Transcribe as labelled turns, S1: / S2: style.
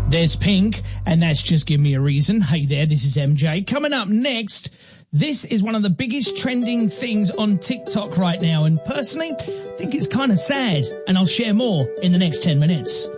S1: There's Pink, and that's Just Give Me a Reason. Hey there, this is MJ. Coming up next, this is one of the biggest trending things on TikTok right now, and personally, I think it's kind of sad, and I'll share more in the next 10 minutes.